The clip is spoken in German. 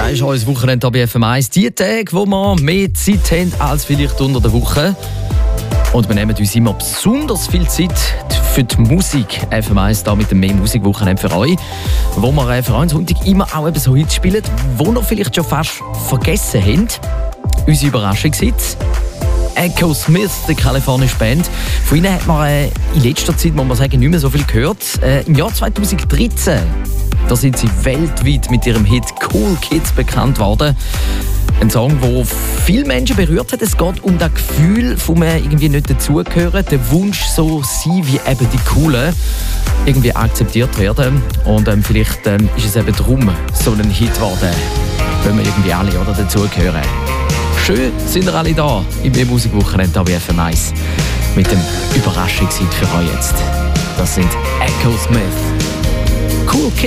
Das ist unser Wochenende bei FM1. Die Tage, wo wir mehr Zeit haben als vielleicht unter der Woche. Und wir nehmen uns immer besonders viel Zeit für die Musik. FM1 da mit dem «Mehr Musik-Wochenende» für euch. Wo wir für euren Sonntag immer auch eben so Hits spielen, die ihr vielleicht schon fast vergessen habt. Unsere Überraschungshits. Echo Smith, die kalifornische Band. Von ihnen hat man in letzter Zeit, muss man sagen, nicht mehr so viel gehört. Im Jahr 2013 da sind sie weltweit mit ihrem Hit «Cool Kids» bekannt worden. Ein Song, der viele Menschen berührt hat. Es geht um das Gefühl, von mir irgendwie nicht dazugehören, der Wunsch, so sein wie eben die Coolen, irgendwie akzeptiert werden. Und vielleicht ist es eben darum so ein Hit geworden, wenn wir irgendwie alle dazugehören. Schön sind ihr alle da im «Musikwochenende» bei FM1 mit dem Überraschungshit für euch jetzt. Das sind Echo Smith. Cool Kids.